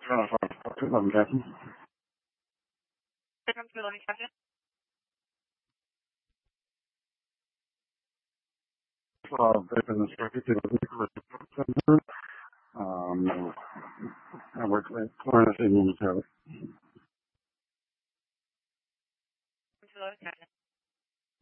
Captain. They've been instructed to nuclear center. I work at Florida State Military.